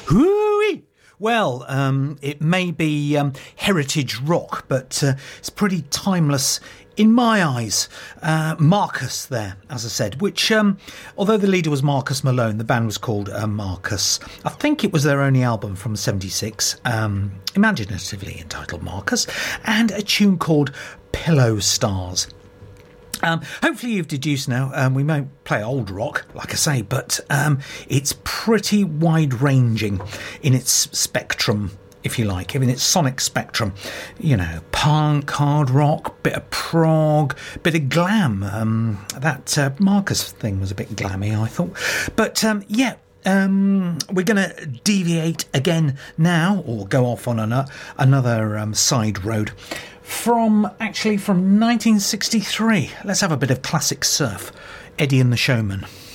Hooey! Well, it may be heritage rock, but it's pretty timeless in my eyes. Marcus there, as I said, which, although the leader was Marcus Malone, the band was called Marcus. I think it was their only album from '76, imaginatively entitled Marcus, and a tune called Pillow Stars. Hopefully you've deduced now, we won't play old rock, like I say, but it's pretty wide-ranging in its spectrum, if you like, in its sonic spectrum. You know, punk, hard rock, bit of prog, bit of glam. That Marcus thing was a bit glammy, I thought. But, yeah. We're going to deviate again now, or go off on another side road. From 1963. Let's have a bit of classic surf. Eddie and the Showman.